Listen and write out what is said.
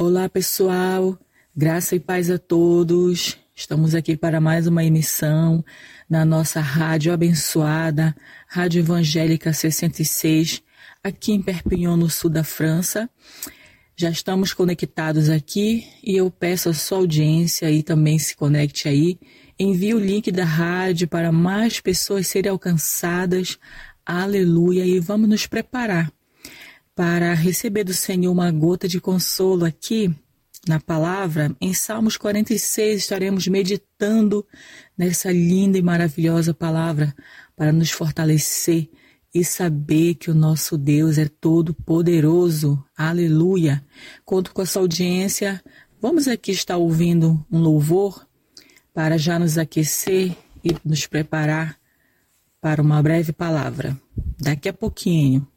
Olá, pessoal, graça e paz a todos. Estamos aqui para mais uma emissão na nossa rádio abençoada, Rádio Evangélica 66, aqui em Perpignan, no sul da França. Já estamos conectados aqui e eu peço a sua audiência e também se conecte aí. Envie o link da rádio para mais pessoas serem alcançadas. Aleluia! E vamos nos preparar para receber do Senhor uma gota de consolo aqui na palavra. Em Salmos 46 estaremos meditando nessa linda e maravilhosa palavra para nos fortalecer e saber que o nosso Deus é todo poderoso. Aleluia! Conto com a sua audiência. Vamos aqui estar ouvindo um louvor para já nos aquecer e nos preparar para uma breve palavra. Daqui a pouquinho.